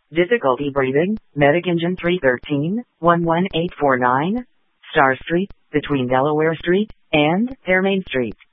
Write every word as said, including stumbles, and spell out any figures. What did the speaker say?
Difficulty breathing, Medic Engine three thirteen, one one eight four nine, Star Street, between Delaware Street and Fairmain Street.